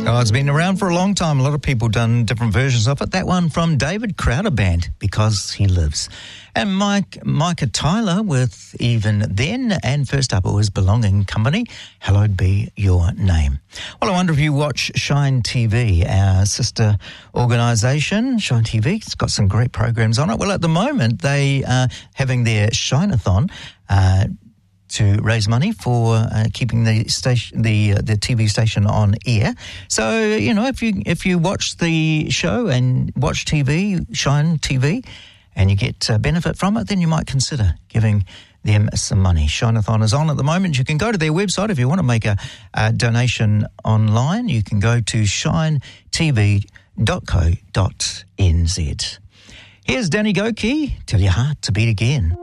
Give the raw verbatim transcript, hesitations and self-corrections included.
Oh, it's been around for a long time. A lot of people done different versions of it. That one from David Crowder Band, Because He Lives. And Mike, Micah Tyler with Even Then. And first up, it was Belonging Company, Hallowed Be Your Name. Well, I wonder if you watch Shine T V, our sister organisation. Shine T V, it's got some great programs on it. Well, at the moment, they are having their Shine-a-thon, uh, to raise money for uh, keeping the station, the uh, the T V station on air. So you know, if you if you watch the show and watch T V, Shine T V, and you get uh, benefit from it, then you might consider giving them some money. Shine-a-thon is on at the moment. You can go to their website if you want to make a, a donation online. You can go to shine t v dot co dot n z. Here's Danny Gokey, Tell Your Heart to Beat Again.